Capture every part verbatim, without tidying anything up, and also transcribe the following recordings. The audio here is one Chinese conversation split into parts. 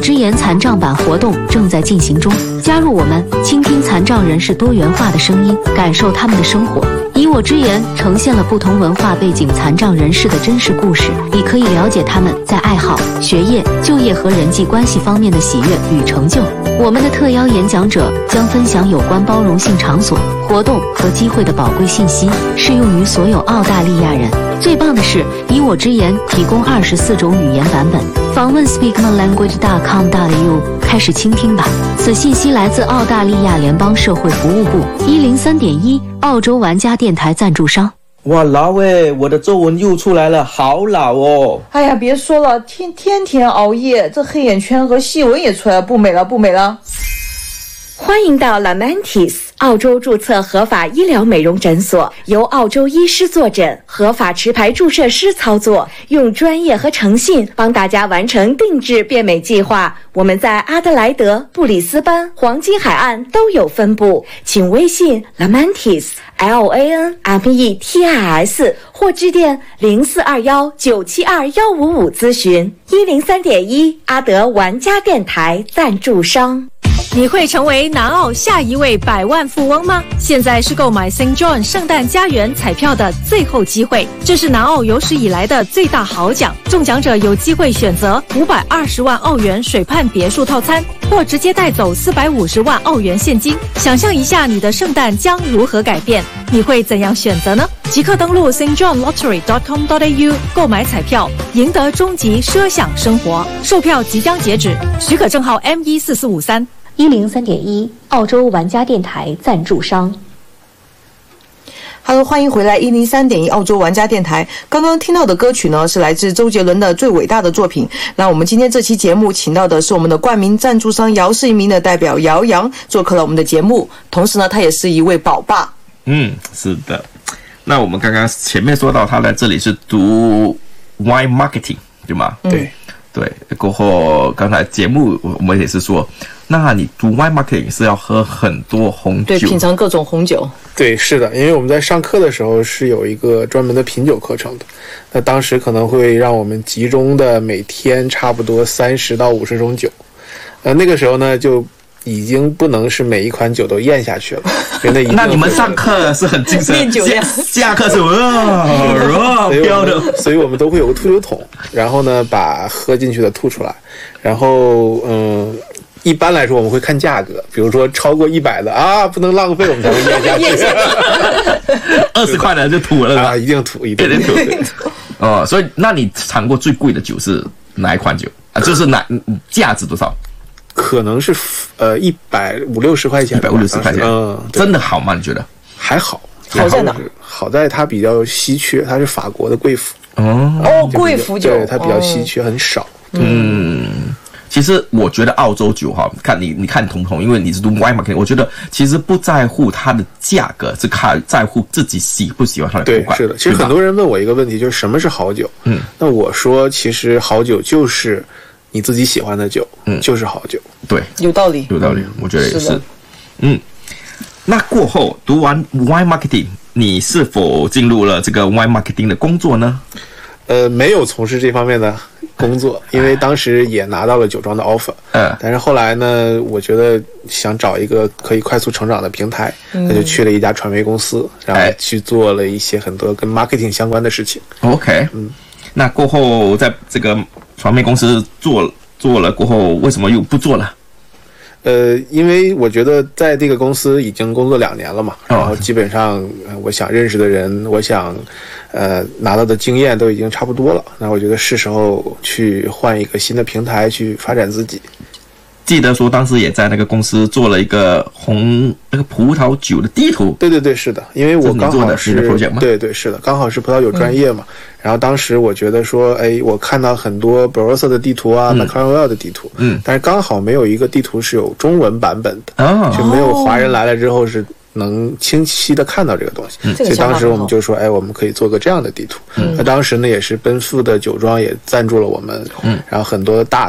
之言残障版活动正在进行中，加入我们，倾听残障人士多元化的声音，感受他们的生活。以我之言呈现了不同文化背景残障人士的真实故事，你可以了解他们在爱好、学业、就业和人际关系方面的喜悦与成就。我们的特邀演讲者将分享有关包容性场所、活动和机会的宝贵信息，适用于所有澳大利亚人。最棒的是，以我之言提供二十四种语言版本。访问 speak my language dot com dot a u 开始倾听吧。此信息来自澳大利亚联邦社会服务部一零三点一澳洲玩家电台赞助商。 哇，老诶，我的皱纹又出来了，好老哦！ 哎呀，别说了，天天天熬夜，这黑眼圈和细纹也出来了，不美了，不美了。 欢迎到 Lamantis 澳洲注册合法医疗美容诊所，由澳洲医师坐诊，合法持牌注射师操作，用专业和诚信帮大家完成定制变美计划。我们在阿德莱德、布里斯班、黄金海岸都有分部，请微信 Lamantis L A N M E T I S 或致电零四二幺九七二幺五五咨询。一零三点一阿德玩家电台赞助商。 你会成为南澳下一位百万富翁吗？现在是购买 Saint John 圣诞家园彩票的最后机会，这是南澳有史以来的最大豪奖，中奖者有机会选择五百二十万澳元水畔别墅套餐，或直接带走四百五十万澳元现金。想象一下你的圣诞将如何改变，你会怎样选择呢？即刻登录 s t john lottery dot com dot a u 购买彩票，赢得终极奢享生活。售票即将截止，许可证号 M 一四四五三。 一零三点一澳洲玩家电台赞助商。 Hello， 欢迎回来一零三点一澳洲玩家电台。刚刚听到的歌曲呢，是来自周杰伦的《最伟大的作品》。那我们今天这期节目请到的是我们的冠名赞助商姚世一鸣的代表姚洋做客了我们的节目，同时呢，他也是一位宝爸。 嗯，是的。那我们刚刚前面说到，他在这里是读 wine marketing， 对吗？ 对。嗯对，过后刚才节目我们也是说，那你读 wine marketing 是要喝很多红酒， 对，品尝各种红酒。 对，是的，因为我们在上课的时候是有一个专门的品酒课程的，那当时可能会让我们集中的每天差不多三十到五十种酒，呃，那个时候呢就已经不能是每一款酒都咽下去了，那一那你们上课是很精神，下下课是哇哇飙的， 所以我们都会有个吐酒桶，然后呢把喝进去的吐出来，然后嗯。一般来说我们会看价格，比如说超过一百的啊，不能浪费，我们才会咽下去。 二十块的就吐了啊，一定吐，一定吐。 哦，所以那你尝过最贵的酒是哪一款酒啊？就是哪价值多少？ 可能是呃一百五六十块钱， 一百五六十块钱， 嗯， 真的好吗？你觉得？ 还好， 好在哪？ 好在它比较稀缺，它是法国的贵腐。 哦哦，贵腐酒， 对，它比较稀缺，很少。 嗯。其实我觉得澳洲酒哈，看你你看你同不同？因为你是读 wine marketing， 我觉得其实不在乎它的价格，是看在乎自己喜不喜欢它的口感。 对，是的。其实很多人问我一个问题，就是什么是好酒？嗯，那我说，其实好酒就是你自己喜欢的酒，嗯，就是好酒。 对， 有道理， 有道理，我觉得也是。嗯，那过后读完 wine marketing， 你是否进入了这个 wine marketing 的工作呢？ 呃，没有从事这方面的工作，因为当时也拿到了酒庄的 offer， 嗯，但是后来呢，我觉得想找一个可以快速成长的平台，嗯、那就去了一家传媒公司，然后去做了一些很多跟 marketing 相关的事情。 OK， 嗯，那过后在这个传媒公司做做了过后，为什么又不做了？ 呃，因为我觉得在这个公司已经工作两年了嘛，然后基本上我想认识的人，我想呃拿到的经验都已经差不多了，那我觉得是时候去换一个新的平台去发展自己。 记得说当时也在那个公司做了一个红那个葡萄酒的地图。 对对对，是的，因为我刚好是对对是的，刚好是葡萄酒专业嘛。嗯、然后当时我觉得说，哎，我看到很多 Barossa 的地图啊 ，McLaren Vale 的地图，嗯，但是刚好没有一个地图是有中文版本的，哦，就没有华人来了之后是能清晰的看到这个东西。嗯、所以当时我们就说，哎，我们可以做个这样的地图。嗯、那当时呢，也是奔富的酒庄也赞助了我们，嗯，然后很多大的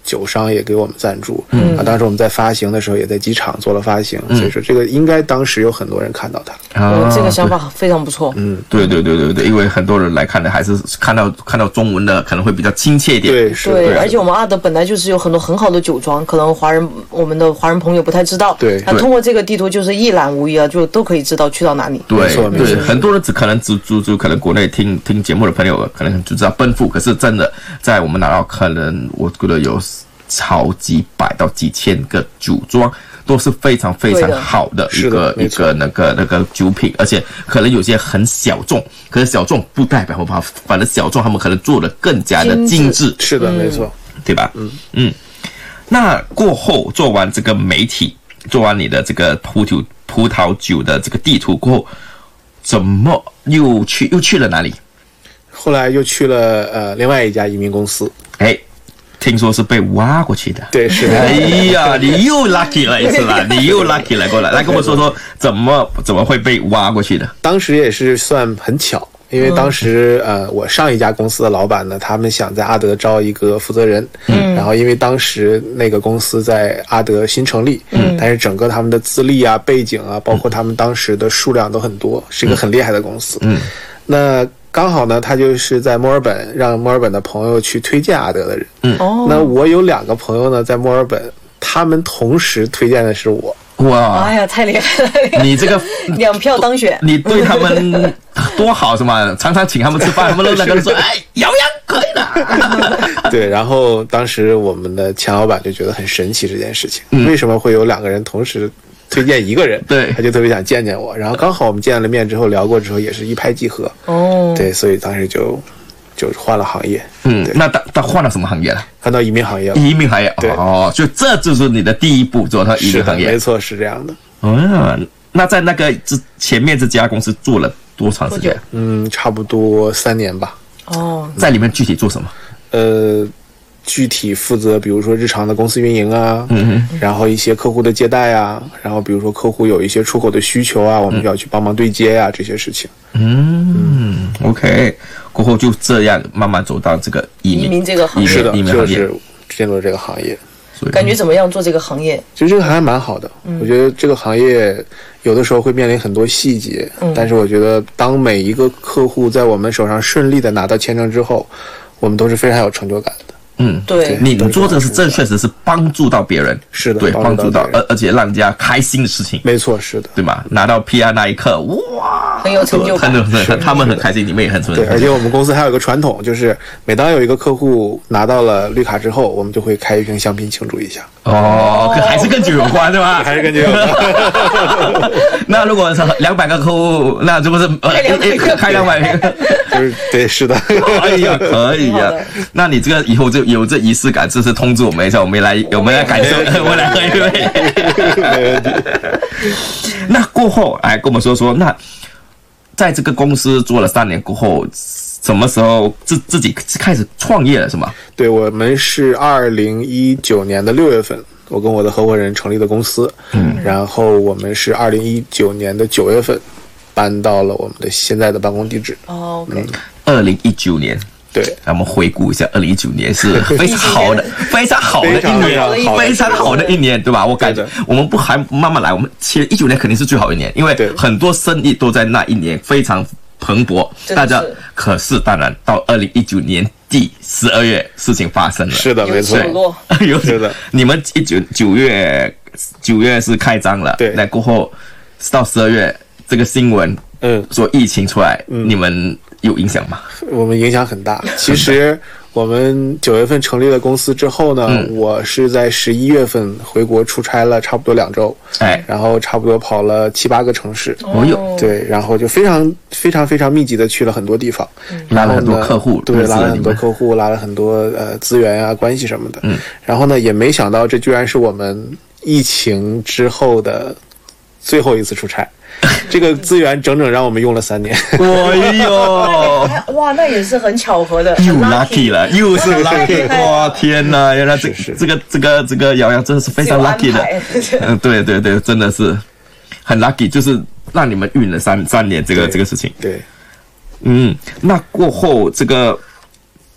酒商也给我们赞助，嗯啊，当时我们在发行的时候也在机场做了发行，嗯、所以说这个应该当时有很多人看到它。 啊，这个想法非常不错。 嗯，对对对对对，因为很多人来看的还是看到看到中文的可能会比较亲切一点。 对，是。 对，而且我们阿德本来就是有很多很好的酒庄，可能华人我们的华人朋友不太知道。 对， 那通过这个地图就是一览无遗啊，就都可以知道去到哪里。 对对，很多人只可能只只只可能国内听听节目的朋友可能就知道奔富，可是真的在我们拿到可能我觉得有好几百到几千个酒庄。都是非常非常好的一个一个那个那个酒品，而且可能有些很小众，可是小众不代表不好，反正小众他们可能做得更加的精致。 是的，没错， 对吧？ 嗯嗯。那过后做完这个媒体，做完你的这个葡萄葡萄酒的这个地图过后，怎么又去又去了哪里？ 后来又去了呃另外一家移民公司。 哎。听说是被挖过去的， 对，是的。 哎呀，你又 lucky 了一次了，你又 lucky 了过来，来跟我说说怎么怎么会被挖过去的？ 当时也是算很巧，因为当时呃，我上一家公司的老板呢，他们想在阿德招一个负责人，嗯，然后因为当时那个公司在阿德新成立，嗯，但是整个他们的资历啊、背景啊，包括他们当时的数量都很多，是一个很厉害的公司，嗯，那。刚好呢，他就是在墨尔本，让墨尔本的朋友去推荐阿德的人。嗯，那我有两个朋友呢，在墨尔本，他们同时推荐的是我。 哇！ 哎呀，太厉害了！ 你这个两票当选， 你对他们多好是吗？常常请他们吃饭，他们都在跟说：“哎，姚洋可以的。” 对，然后当时我们的钱老板就觉得很神奇这件事情，嗯、为什么会有两个人同时推荐一个人？ 对， 他就特别想见见我。然后刚好我们见了面之后聊过之后，也是一拍即合。 哦， 对，所以当时就就换了行业。 嗯，那他他换了什么行业了？ 换到移民行业了。 移民行业， 对哦，就这就是你的第一步做到移民行业。 没错，是这样的。 嗯，那在那个之前面这家公司做了多长时间？ 嗯，差不多三年吧。 哦， 在里面具体做什么？ 呃。具体负责，比如说日常的公司运营啊，嗯，然后一些客户的接待啊，然后比如说客户有一些出口的需求啊，我们要去帮忙对接啊，这些事情。 嗯 ，OK， 过后就这样慢慢走到这个移民移民这个行业， 是的，就是进入这个行业。 感觉怎么样做这个行业？ 其实这个行业蛮好的，嗯、我觉得这个行业有的时候会面临很多细节，嗯、但是我觉得当每一个客户在我们手上顺利的拿到签证之后，我们都是非常有成就感的。 嗯， 对， 你你做这个是这确实是帮助到别人， 是的， 对，帮助到，而而且让人家开心的事情， 没错，是的， 对吧？拿到 P R 那一刻，哇， 很有成就感， 很他们很开心，你们也很成就感。 对，而且我们公司还有一个传统，就是每当有一个客户拿到了绿卡之后，我们就会开一瓶香槟庆祝一下。 哦，还是跟酒有关，对吧？ 还是跟酒有关。 那如果是两百个客户，那是不是开两百瓶？ 就是对，是的。 可以啊，可以啊。那你这个以后就有这仪式感，这是通知我们一下，我们来，我们来感受，我们来喝一杯。 没问题。 那过后，哎，跟我们说说，那在这个公司做了三年过后，什么时候自自己开始创业了，是吗？ 对，我们是二零一九年的六月份，我跟我的合伙人成立的公司，嗯，然后我们是二零一九年的九月份搬到了我们的现在的办公地址。 哦 ，OK， 二零一九年。 对， 让我们回顾一下，二零一九年是非常好的、非常好的一年，非常好的一年，对吧？我感觉我们不还慢慢来，我们其实一九年肯定是最好的一年，因为很多生意都在那一年非常蓬勃，大家。可是当然，到二零一九年底十二月，事情发生了。 是的，没错， 有是的。你们一九九月九月是开张了， 对， 那过后到十二月，这个新闻，嗯，说疫情出来，嗯，你们。有影响吗？ 我们影响很大。其实我们九月份成立了公司之后呢，嗯、我是在十一月份回国出差了，差不多两周， 哎， 然后差不多跑了七八个城市。 哦哟， 对，然后就非常非常非常密集的去了很多地方， 嗯、拉了很多客户， 对，拉了很多客户，拉了很多呃资源啊、关系什么的。嗯，然后呢，也没想到这居然是我们疫情之后的最后一次出差。这个资源整整让我们用了三年。 哎呦， 哇，那也是很巧合的， 又 lucky 了，又是 lucky， 哇，天哪！原来这这个这个这个瑶瑶真的是非常 lucky 的，嗯，对对对，真的是很 lucky， 就是让你们运了三三年这个这个事情。 对， 嗯，那过后这个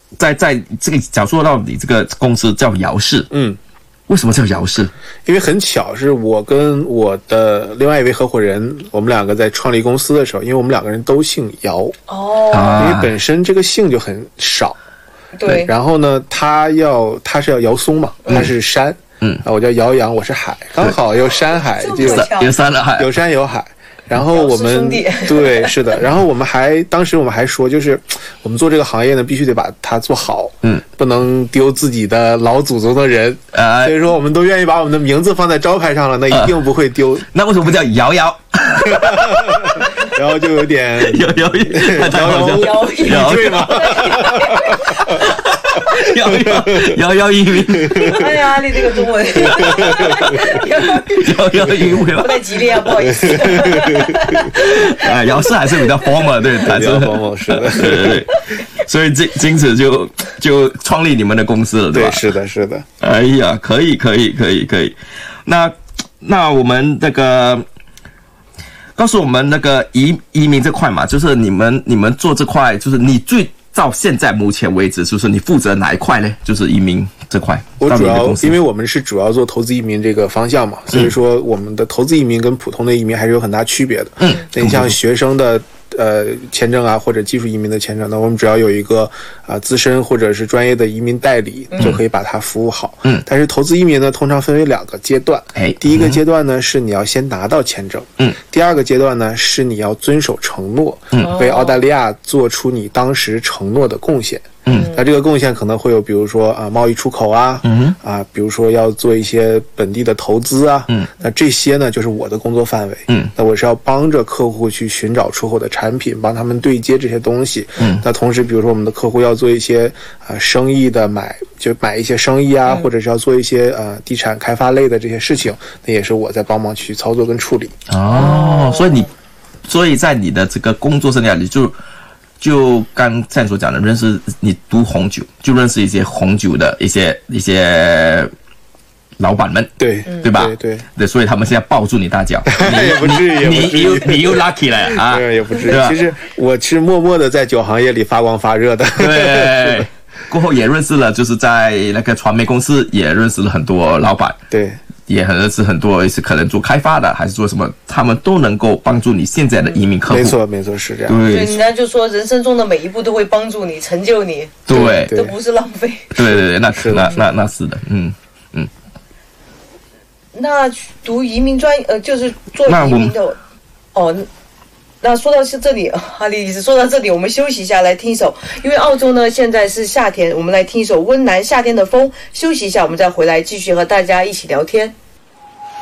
在在这个讲说到你这个公司叫姚氏， 嗯， 为什么叫姚氏？ 因为很巧，是我跟我的另外一位合伙人，我们两个在创立公司的时候，因为我们两个人都姓姚， 哦， 因为本身这个姓就很少， 对。 然后呢，他要他是要姚松嘛，他是山， 嗯， 啊，我叫姚洋，我是海，刚好有山海，就有有山有海， 有山有海。然后我们对是的，然后我们还当时我们还说，就是我们做这个行业呢，必须得把它做好， 嗯， 不能丢自己的老祖宗的人， 呃， 所以说我们都愿意把我们的名字放在招牌上了，那一定不会丢。 呃、那为什么不叫瑶瑶？ 然后就有点摇摇摇摇对吗？ 摇摇摇摇移民。 哎呀，你这个中文摇摇移民不太吉利啊，不好意思。 哎，姚氏还是比较 formal， 对，还是 formal， 是的， 对对对。所以经经此就就创立你们的公司了，对吧？ 对，是的，是的。 哎呀，可以，可以，可以，可以。那那我们那个。告诉我们那个移移民这块嘛，就是你们你们做这块，就是你最到现在目前为止，就是你负责哪一块呢？就是移民这块。 我主要因为我们是主要做投资移民这个方向嘛，所以说我们的投资移民跟普通的移民还是有很大区别的。 嗯， 那你像学生的呃签证啊，或者技术移民的签证，那我们只要有一个啊、呃、资深或者是专业的移民代理，就可以把它服务好。 嗯， 但是投资移民呢，通常分为两个阶段。 哎， 第一个阶段呢是你要先拿到签证。 嗯， 第二个阶段呢是你要遵守承诺，嗯，为澳大利亚做出你当时承诺的贡献。 嗯， 那这个贡献可能会有，比如说啊，贸易出口啊， 嗯啊，比如说要做一些本地的投资啊， 嗯， 那这些呢就是我的工作范围， 嗯， 那我是要帮着客户去寻找出口的产品，帮他们对接这些东西， 嗯， 那同时，比如说我们的客户要做一些啊、呃、生意的买，就买一些生意啊，嗯、或者是要做一些呃地产开发类的这些事情，那也是我在帮忙去操作跟处理。 哦，所以你，所以在你的这个工作生涯里就。就刚才所讲的，认识你读红酒，就认识一些红酒的一些一些老板们， 对对吧？ 对对对，所以他们现在抱住你大脚， 也不至于，也不至于， 你又你又 lucky 了啊， 对，也不至于。其实我是默默的在酒行业里发光发热的， 对。过后也认识了，就是在那个传媒公司也认识了很多老板， 对。 也很认识很多是可能做开发的，还是做什么，他们都能够帮助你现在的移民客户。 没错，没错，是这样。 对， 人家就说人生中的每一步都会帮助你、成就你， 对， 都不是浪费。 对对对，那是那那那是的，嗯嗯。 那读移民专呃，就是做移民的哦。那说到是这里，哈利医师说到这里，我们休息一下，来听一首。因为澳洲呢现在是夏天，我们来听一首温岚夏天的风。休息一下，我们再回来继续和大家一起聊天。